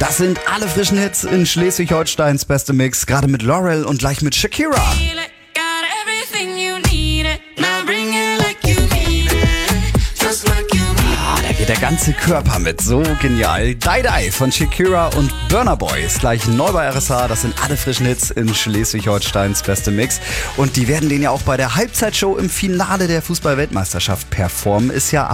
Das sind alle frischen Hits in Schleswig-Holsteins beste Mix, gerade mit Laurel und gleich mit Shakira. Da geht der ganze Körper mit, so genial. Die Die von Shakira und Burna Boy ist gleich neu bei RSH. Das sind alle frischen Hits in Schleswig-Holsteins beste Mix. Und die werden den ja auch bei der Halbzeitshow im Finale der Fußball-Weltmeisterschaft performen. Ist ja am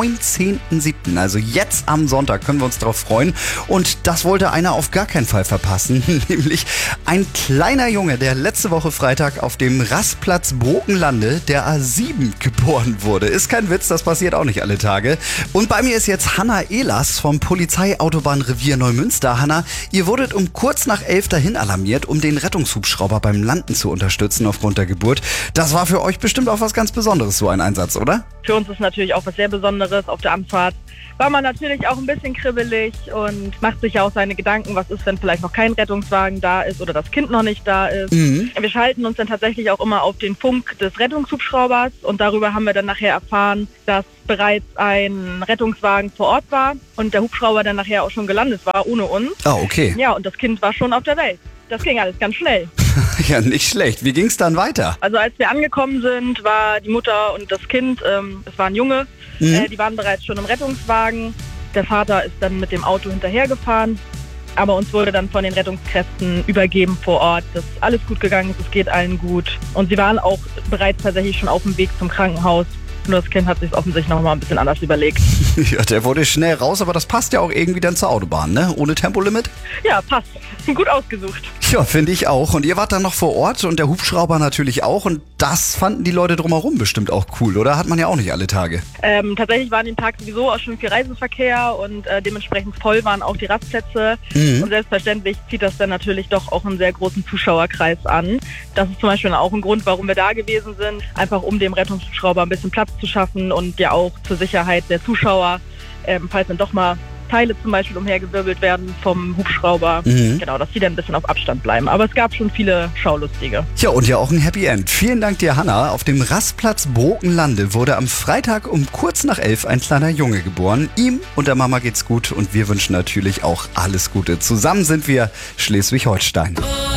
19.07., also jetzt am Sonntag, können wir uns darauf freuen. Und das wollte einer auf gar keinen Fall verpassen, nämlich ein kleiner Junge, der letzte Woche Freitag auf dem Rastplatz Brokenlande der A7 geboren wurde. Ist kein Witz, das passiert auch nicht alle Tage. Und bei mir ist jetzt Hanna Ehlers vom Polizeiautobahnrevier Neumünster. Hanna, ihr wurdet um kurz nach 11 dahin alarmiert, um den Rettungshubschrauber beim Landen zu unterstützen aufgrund der Geburt. Das war für euch bestimmt auch was ganz Besonderes, so ein Einsatz, oder? Für uns ist natürlich auch was sehr Besonderes. Auf der Anfahrt war man natürlich auch ein bisschen kribbelig und macht sich ja auch seine Gedanken, was ist, wenn vielleicht noch kein Rettungswagen da ist oder das Kind noch nicht da ist. Wir schalten uns dann tatsächlich auch immer auf den Funk des Rettungshubschraubers und darüber haben wir dann nachher erfahren, dass bereits ein Rettungswagen vor Ort war und der Hubschrauber dann nachher auch schon gelandet war, ohne uns. Ah, okay. Ja, und das Kind war schon auf der Welt. Das ging alles ganz schnell. Ja, nicht schlecht. Wie ging es dann weiter? Also als wir angekommen sind, war die Mutter und das Kind, es war ein Junge, die waren bereits schon im Rettungswagen. Der Vater ist dann mit dem Auto hinterhergefahren, aber uns wurde dann von den Rettungskräften übergeben vor Ort, dass alles gut gegangen ist, es geht allen gut. Und sie waren auch bereits tatsächlich schon auf dem Weg zum Krankenhaus. Nur das Kind hat sich offensichtlich noch mal ein bisschen anders überlegt. Ja, der wurde schnell raus, aber das passt ja auch irgendwie dann zur Autobahn, ne? Ohne Tempolimit? Ja, passt. Gut ausgesucht. Ja, finde ich auch. Und ihr wart dann noch vor Ort und der Hubschrauber natürlich auch. Und das fanden die Leute drumherum bestimmt auch cool, oder? Hat man ja auch nicht alle Tage. Tatsächlich war an dem Tag sowieso auch schon viel Reiseverkehr und dementsprechend voll waren auch die Rastplätze. Und selbstverständlich zieht das dann natürlich doch auch einen sehr großen Zuschauerkreis an. Das ist zum Beispiel auch ein Grund, warum wir da gewesen sind. Einfach um dem Rettungshubschrauber ein bisschen Platz zu schaffen und ja auch zur Sicherheit der Zuschauer, falls dann doch mal Teile zum Beispiel umhergewirbelt werden vom Hubschrauber. Genau, dass die dann ein bisschen auf Abstand bleiben. Aber es gab schon viele Schaulustige. Ja, und ja auch ein Happy End. Vielen Dank dir, Hanna. Auf dem Rastplatz Brokenlande wurde am Freitag um kurz nach 11 ein kleiner Junge geboren. Ihm und der Mama geht's gut und wir wünschen natürlich auch alles Gute. Zusammen sind wir Schleswig-Holstein.